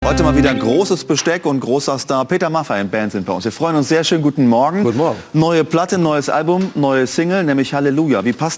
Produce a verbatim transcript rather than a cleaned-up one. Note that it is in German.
Heute mal wieder großes Besteck und großer Star. Peter Maffay und Band sind bei uns. Wir freuen uns sehr schön. Guten Morgen. Guten Morgen. Neue Platte, neues Album, neue Single, nämlich Halleluja. Wie passt